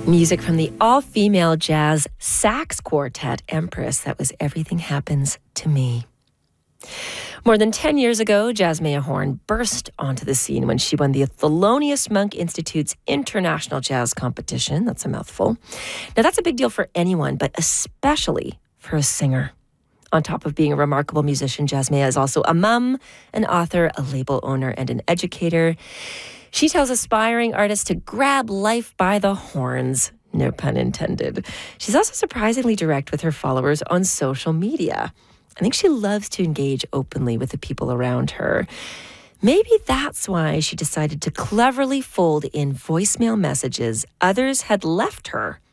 Music from the all-female jazz sax quartet Empress. That was Everything Happens to Me. More than 10 years ago, Jazzmeia Horn burst onto the scene when she won the Thelonious Monk Institute's International Jazz Competition. That's a mouthful. Now, that's a big deal for anyone, but especially for a singer. On top of being a remarkable musician, Jazzmeia is also a mom, an author, a label owner, and an educator. She tells aspiring artists to grab life by the horns. No pun intended. She's also surprisingly direct with her followers on social media. I think she loves to engage openly with the people around her. Maybe that's why she decided to cleverly fold in voicemail messages others had left her